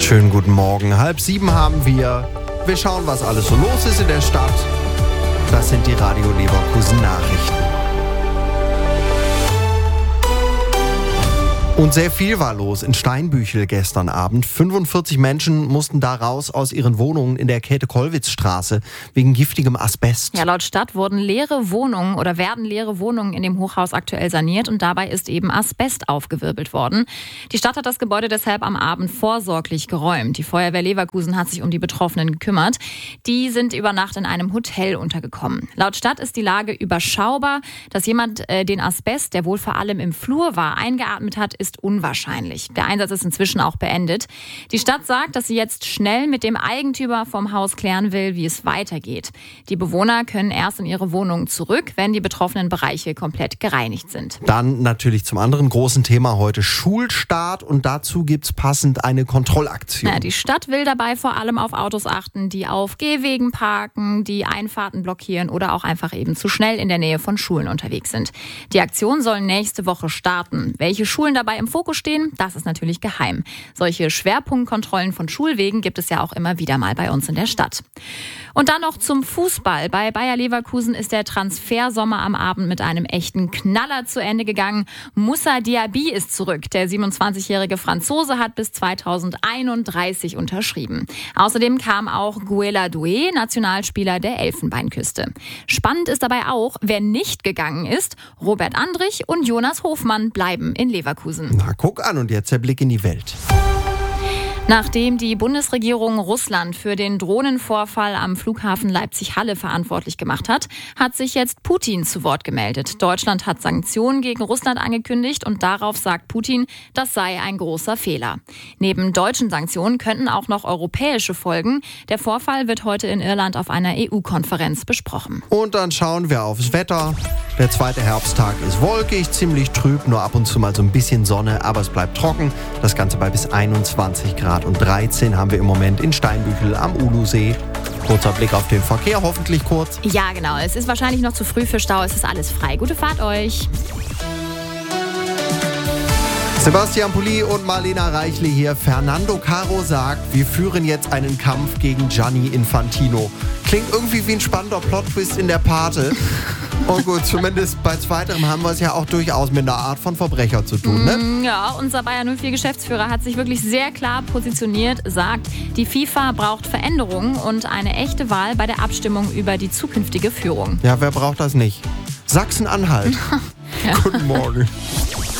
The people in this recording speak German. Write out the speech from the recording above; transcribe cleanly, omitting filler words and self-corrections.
Schönen guten Morgen. 6:30 haben wir. Wir schauen, was alles so los ist in der Stadt. Das sind die Radio Leverkusen Nachrichten. Und sehr viel war los in Steinbüchel gestern Abend. 45 Menschen mussten da raus aus ihren Wohnungen in der Käthe-Kollwitz-Straße wegen giftigem Asbest. Ja, laut Stadt werden leere Wohnungen in dem Hochhaus aktuell saniert und dabei ist eben Asbest aufgewirbelt worden. Die Stadt hat das Gebäude deshalb am Abend vorsorglich geräumt. Die Feuerwehr Leverkusen hat sich um die Betroffenen gekümmert. Die sind über Nacht in einem Hotel untergekommen. Laut Stadt ist die Lage überschaubar. Dass jemand den Asbest, der wohl vor allem im Flur war, eingeatmet hat, ist unwahrscheinlich. Der Einsatz ist inzwischen auch beendet. Die Stadt sagt, dass sie jetzt schnell mit dem Eigentümer vom Haus klären will, wie es weitergeht. Die Bewohner können erst in ihre Wohnungen zurück, wenn die betroffenen Bereiche komplett gereinigt sind. Dann natürlich zum anderen großen Thema heute Schulstart und dazu gibt's passend eine Kontrollaktion. Ja, die Stadt will dabei vor allem auf Autos achten, die auf Gehwegen parken, die Einfahrten blockieren oder auch einfach eben zu schnell in der Nähe von Schulen unterwegs sind. Die Aktion soll nächste Woche starten. Welche Schulen dabei im Fokus stehen, das ist natürlich geheim. Solche Schwerpunktkontrollen von Schulwegen gibt es ja auch immer wieder mal bei uns in der Stadt. Und dann noch zum Fußball. Bei Bayer Leverkusen ist der Transfersommer am Abend mit einem echten Knaller zu Ende gegangen. Moussa Diaby ist zurück. Der 27-jährige Franzose hat bis 2031 unterschrieben. Außerdem kam auch Guela Doué, Nationalspieler der Elfenbeinküste. Spannend ist dabei auch, wer nicht gegangen ist. Robert Andrich und Jonas Hofmann bleiben in Leverkusen. Na, guck an, und jetzt der Blick in die Welt. Nachdem die Bundesregierung Russland für den Drohnenvorfall am Flughafen Leipzig-Halle verantwortlich gemacht hat, hat sich jetzt Putin zu Wort gemeldet. Deutschland hat Sanktionen gegen Russland angekündigt und darauf sagt Putin, das sei ein großer Fehler. Neben deutschen Sanktionen könnten auch noch europäische folgen. Der Vorfall wird heute in Irland auf einer EU-Konferenz besprochen. Und dann schauen wir aufs Wetter. Der zweite Herbsttag ist wolkig, ziemlich trüb, nur ab und zu mal so ein bisschen Sonne, aber es bleibt trocken. Das Ganze bei bis 21 Grad und 13 haben wir im Moment in Steinbüchel am Ulusee. Kurzer Blick auf den Verkehr, hoffentlich kurz. Ja, genau. Es ist wahrscheinlich noch zu früh für Stau. Es ist alles frei. Gute Fahrt euch. Sebastian Pulli und Marlena Reichli hier. Fernando Caro sagt, wir führen jetzt einen Kampf gegen Gianni Infantino. Klingt irgendwie wie ein spannender Plot-Twist in der Pate. Und gut, zumindest bei zweiterem haben wir es ja auch durchaus mit einer Art von Verbrecher zu tun, ne? Ja, unser Bayer 04 Geschäftsführer hat sich wirklich sehr klar positioniert, sagt, die FIFA braucht Veränderungen und eine echte Wahl bei der Abstimmung über die zukünftige Führung. Ja, wer braucht das nicht? Sachsen-Anhalt. Ja. Guten Morgen.